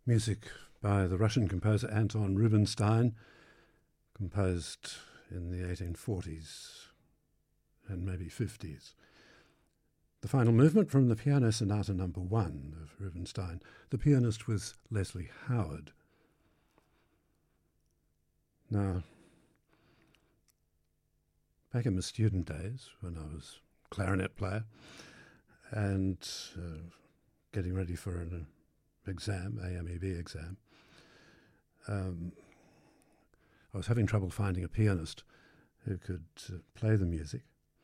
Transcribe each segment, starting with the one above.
Music by the Russian composer Anton Rubinstein, composed in the 1840s and maybe 50s. The final movement from the Piano Sonata No. 1 of Rubinstein. The pianist was Leslie Howard. Now, back in my student days, when I was a clarinet player and getting ready for an exam, AMEB exam, I was having trouble finding a pianist who could play the music.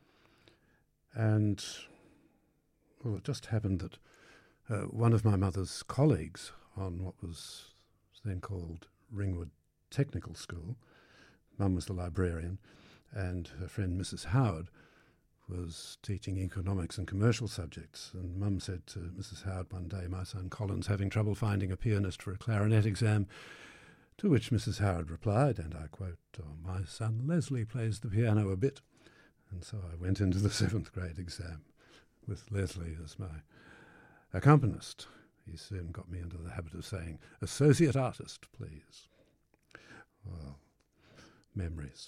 And, well, it just happened that one of my mother's colleagues on what was then called Ringwood Technical School, Mum was the librarian, and her friend Mrs. Howard was teaching economics and commercial subjects. And Mum said to Mrs. Howard one day, "My son Colin's having trouble finding a pianist for a clarinet exam," to which Mrs. Howard replied, and I quote, "Oh, my son Leslie plays the piano a bit." And so I went into the 7th grade exam with Leslie as my accompanist. He soon got me into the habit of saying, "Associate artist, please." Well, memories.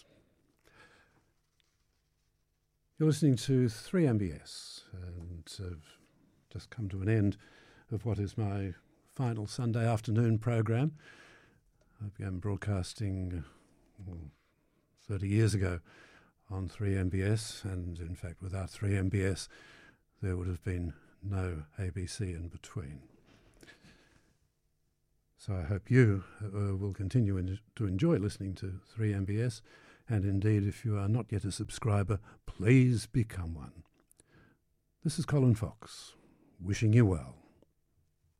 You're listening to 3MBS, and I've just come to an end of what is my final Sunday afternoon program. I began broadcasting 30 years ago on 3MBS, and in fact without 3MBS there would have been no ABC in between. So I hope you will continue to enjoy listening to 3MBS, and indeed if you are not yet a subscriber, please become one. This is Colin Fox, wishing you well.